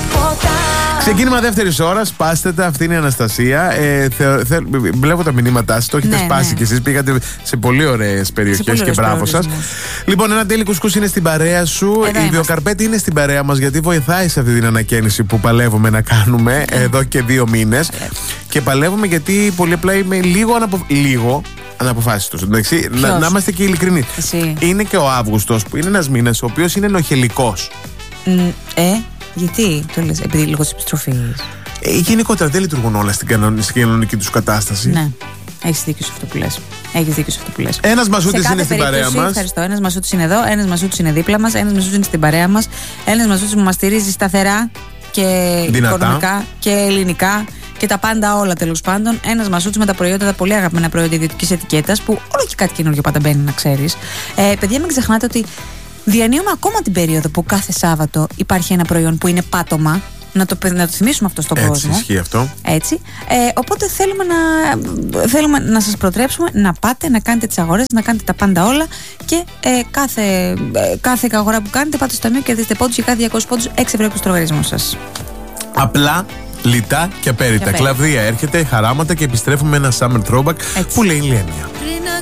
τίποτα. Ξεκίνημα δεύτερης ώρας, σπάστε τα, αυτή είναι η Αναστασία. Βλέπω τα μηνύματά σας, το έχετε σπάσει κι εσείς. Πήγατε σε πολύ ωραίες περιοχές και μπράβο σας. Λοιπόν, ένα τέλει κουσκούς είναι στην παρέα σου. Η Βιοκαρπέτη είναι στην παρέα μας γιατί βοηθάει σε αυτή την ανακαίνιση που παλεύουμε να κάνουμε εδώ και 2 μήνες. Και παλεύουμε γιατί πολύ απλά είμαι λίγο αναποφάσιστος. Να είμαστε και ειλικρινείς. Είναι και ο Αύγουστος που είναι ένας μήνας ο οποίος είναι νοχελικός. Γιατί το λες, επειδή λίγο της επιστροφής? Γενικότερα δεν λειτουργούν όλα στην κανονική τους κατάσταση. Ναι, έχεις δίκιο σε αυτό που λες. Ένας Μασούτης είναι στην παρέα μας. Ευχαριστώ. Ένας Μασούτης είναι εδώ, ένας Μασούτης είναι δίπλα μας, ένας Μασούτης είναι στην παρέα μας, ένας Μασούτης που μας στηρίζει σταθερά και δυνατά, οικονομικά και ελληνικά και τα πάντα όλα τέλος πάντων. Ένας Μασούτης με τα προϊόντα, τα πολύ αγαπημένα προϊόντα ιδιωτικής ετικέτας, που όλο και κάτι καινούργιο πάντα μπαίνει, να ξέρεις. Παιδιά, μην ξεχνάτε ότι διανύουμε ακόμα την περίοδο που κάθε Σάββατο υπάρχει ένα προϊόν που είναι πάτωμα. Να το θυμίσουμε αυτό στον κόσμο. Έτσι, ισχύει αυτό. Έτσι. Οπότε θέλουμε να σας προτρέψουμε να πάτε, να κάνετε τις αγορές, να κάνετε τα πάντα όλα και κάθε αγορά που κάνετε πάτε στο ταμείο και κερδίστε πόντους, και κάθε 200 πόντους 6 ευρώ στο λογαριασμό σας. Απλά, λιτά και απέριτα. Κλαβδία έρχεται, χαράματα και επιστρέφουμε ένα summer throwback. Έτσι. Που λέει η Λένια.